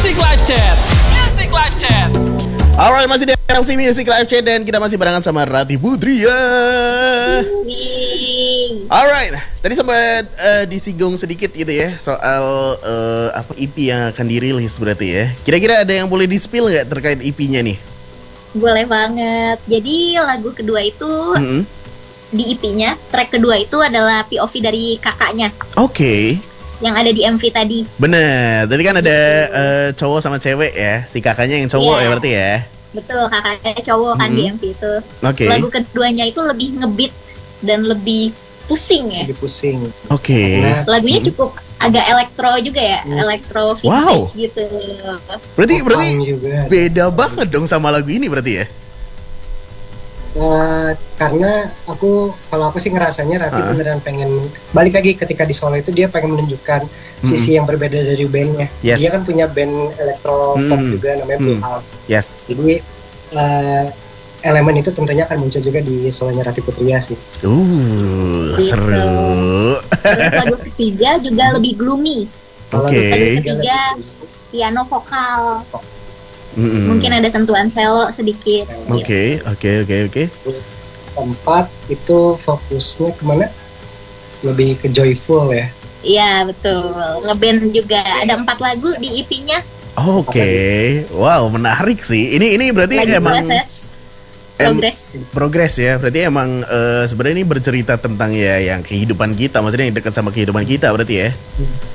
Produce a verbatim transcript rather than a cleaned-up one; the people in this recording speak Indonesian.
Music Live Chat. Music Live Chat. Alright, masih di L C Music Live Chat dan kita masih barengan sama Rati Putri ya. Alright, tadi sempat uh, disinggung sedikit gitu ya soal uh, apa E P yang akan dirilis berarti ya. Kira-kira ada yang boleh di-spill nggak terkait E P-nya nih? Boleh banget. Jadi lagu kedua itu Mm-hmm. di E P-nya, track kedua itu adalah P O V dari kakaknya Oke, okay. yang ada di M V tadi. Bener. Tadi kan ada uh, cowok sama cewek ya. Si kakaknya yang cowok Yeah. ya berarti ya. Betul, kakaknya cowok kan Mm-hmm. di M V itu. Oke. Okay. Lagu keduanya itu lebih ngebeat dan lebih pusing ya. Lebih pusing. Oke. Okay. Karena Lagunya Mm-hmm. cukup agak elektro juga ya, Hmm. elektro vintage Wow. gitu. Berarti popang berarti juga. beda banget dong sama lagu ini berarti ya. Uh, karena aku kalau aku sih ngerasanya Rati Ah. beneran pengen balik lagi ketika di solo itu dia pengen menunjukkan sisi yang berbeda dari bandnya. Yes. Dia kan punya band elektro pop Mm. juga namanya Blue Mm. House. Yes. Jadi uh, elemen itu tentunya akan muncul juga di solonya Rati Putria sih. Uh, Gitu. seru. Terus lagu ketiga juga lebih gloomy. Kalau Oke. lagu Lagu ketiga piano vokal. Mm-mm. Mungkin ada sentuhan cello sedikit. gitu. Oke, oke, oke, oke. keempat itu fokusnya kemana? Lebih ke joyful ya. Iya betul. Ngeband juga ada empat lagu di E P-nya. Oke, wow, menarik sih. Ini ini berarti Lagi emang proses em- progres. progres ya. Berarti emang eh, sebenarnya ini bercerita tentang ya yang kehidupan kita, maksudnya yang dekat sama kehidupan kita berarti ya.